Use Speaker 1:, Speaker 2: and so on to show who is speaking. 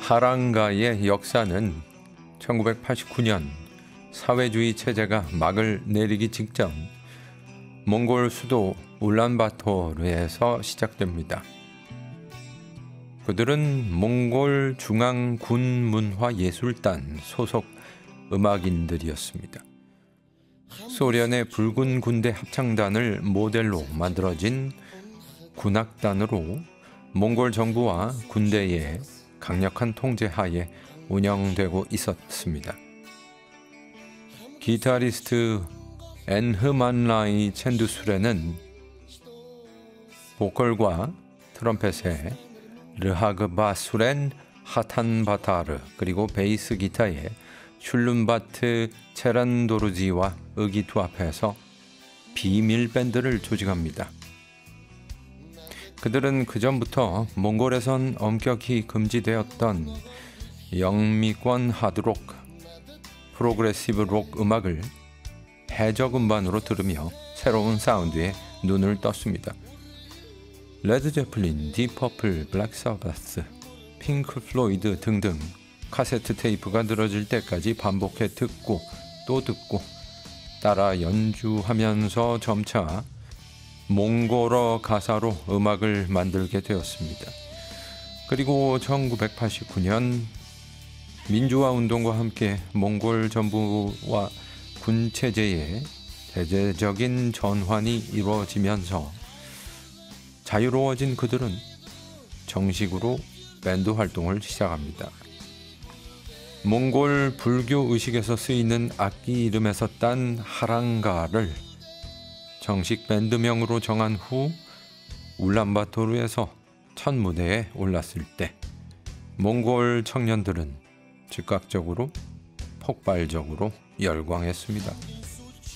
Speaker 1: 하랑가의 역사는 1989년 사회주의 체제가 막을 내리기 직전 몽골 수도 울란바토르에서 시작됩니다. 그들은 몽골 중앙군문화예술단 소속 음악인들이었습니다. 소련의 붉은 군대 합창단을 모델로 만들어진 군악단으로 몽골 정부와 군대의 강력한 통제하에 운영되고 있었습니다. 기타리스트 엔흐만라이 첸두술에는 보컬과 트럼펫에 르하그바수렌 하탄바타르 그리고 베이스 기타에 슐룸바트 체란도르지와 의기투합해서 비밀 밴드를 조직합니다. 그들은 그전부터 몽골에선 엄격히 금지되었던 영미권 하드록, 프로그레시브 록 음악을 해적 음반으로 들으며 새로운 사운드에 눈을 떴습니다. 레드 제플린, 디퍼플, 블랙 서바스, 핑크 플로이드 등등 카세트 테이프가 늘어질 때까지 반복해 듣고 또 듣고 따라 연주하면서 점차 몽골어 가사로 음악을 만들게 되었습니다. 그리고 1989년 민주화 운동과 함께 몽골 정부와 군 체제의 대대적인 전환이 이루어지면서 자유로워진 그들은 정식으로 밴드 활동을 시작합니다. 몽골 불교 의식에서 쓰이는 악기 이름에서 딴 하랑가를 정식 밴드명으로 정한 후 울란바토르에서 첫 무대에 올랐을 때 몽골 청년들은 즉각적으로 폭발적으로 열광했습니다.